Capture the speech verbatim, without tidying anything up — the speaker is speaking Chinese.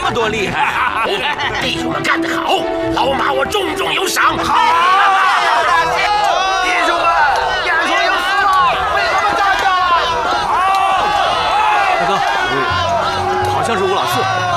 那多厉害！ 弟兄们干得好，老马我重重有赏。好， 弟兄们，眼前有死了，为他们站着！ 大哥，好像是吴老四。